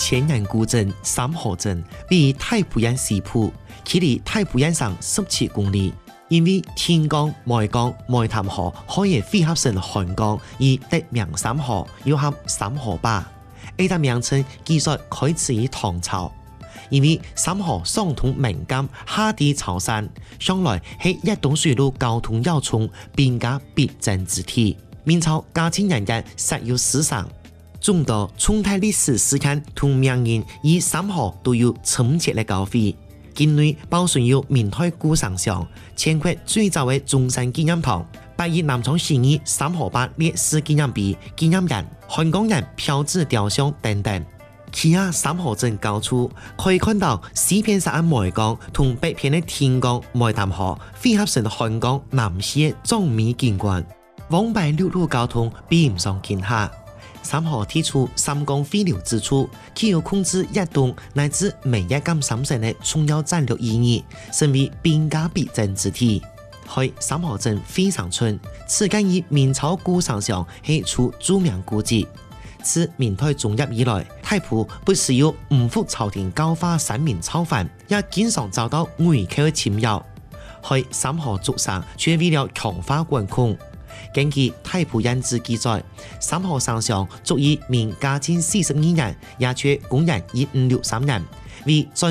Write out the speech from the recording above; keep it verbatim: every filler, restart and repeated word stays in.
千人古鎮三河鎮，位於太平洋西部，距離太平洋上十七公里。因為天江、梅江、梅潭河可以匯合成漢江，而得名三河，又合三河壩。呢個名稱其實開始於唐朝，因為三河上通岷江，下抵潮汕，向來係一東水路交通要衝，兵家必爭之地。明朝嘉靖年間實有史上，眾多重大歷史事件同名人以三河都有深切的交匯。境內保存有明代古城牆、全國最早的中山紀念堂、八一南昌起義三河壩烈士紀念碑、紀念人、漢江人標誌雕像等等。其他三河鎮高處可以看到西邊沙岸梅江同北邊的天江梅潭河匯合成漢江南西的壯美景觀。往北陸路交通比唔上其他。三河提出三江匯流之處，具有控制一東乃至每一港三省的重要戰略意義，成為兵家必爭之地。喺三河鎮非常村，此間以明朝古城牆係處著名古蹟。自明代中葉以來，太埔不時有五福朝廷教化山民造反，也經常遭到外寇侵擾。喺三河族上卻為了強化管控。根據《太埔縣志》記載，三河城牆足以明嘉靖四十二年，也卻公元一五六三年為